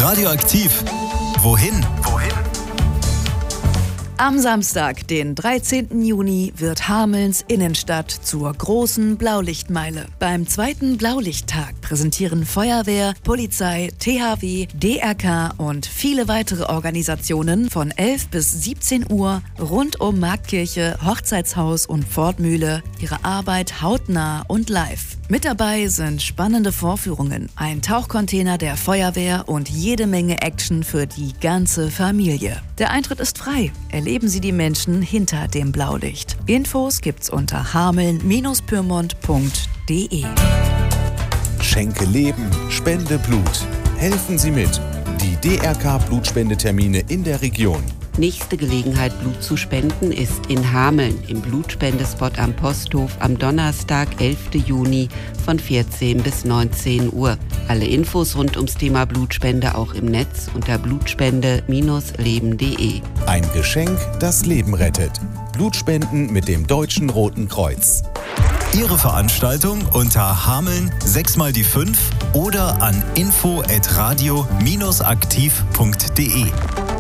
Radioaktiv. Wohin? Am Samstag, den 13. Juni, wird Hamelns Innenstadt zur großen Blaulichtmeile. Beim zweiten Blaulichttag präsentieren Feuerwehr, Polizei, THW, DRK und viele weitere Organisationen von 11 bis 17 Uhr rund um Marktkirche, Hochzeitshaus und Pfortmühle ihre Arbeit hautnah und live. Mit dabei sind spannende Vorführungen, ein Tauchcontainer der Feuerwehr und jede Menge Action für die ganze Familie. Der Eintritt ist frei. Erleben Sie die Menschen hinter dem Blaulicht. Infos gibt's unter hameln-pyrmont.de. Schenke Leben, spende Blut. Helfen Sie mit. Die DRK-Blutspendetermine in der Region. Nächste Gelegenheit, Blut zu spenden, ist in Hameln im Blutspendespot am Posthof am Donnerstag, 11. Juni von 14 bis 19 Uhr. Alle Infos rund ums Thema Blutspende auch im Netz unter blutspende-leben.de. Ein Geschenk, das Leben rettet. Blutspenden mit dem Deutschen Roten Kreuz. Ihre Veranstaltung unter Hameln 6x5 oder an info@radio-aktiv.de.